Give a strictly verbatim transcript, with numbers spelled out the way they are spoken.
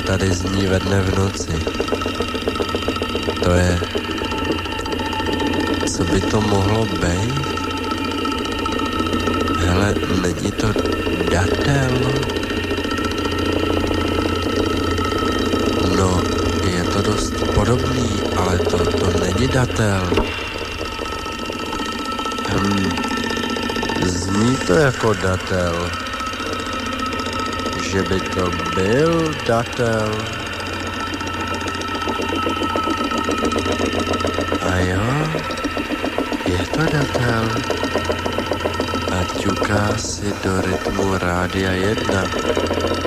tady zní ve dne v noci. To je... Co by to mohlo být? Hele, není to datel? No, je to dost podobný, ale to, to není datel. Hm, zní to jako datel. Že by to byl datel. A jo, je to datel. A ťuká si do rytmu Rádia jedna.